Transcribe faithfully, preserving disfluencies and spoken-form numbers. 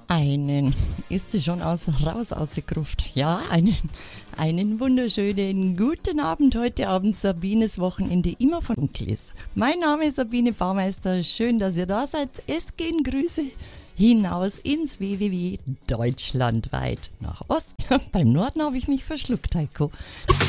Einen, ist sie schon aus, raus aus der Gruft? Ja, einen, einen wunderschönen guten Abend heute Abend, Sabines Wochenende immer von Unklis. Mein Name ist Sabine Baumeister, schön, dass ihr da seid. Es gehen Grüße hinaus ins W W W deutschlandweit nach Osten. Beim Norden habe ich mich verschluckt, Heiko.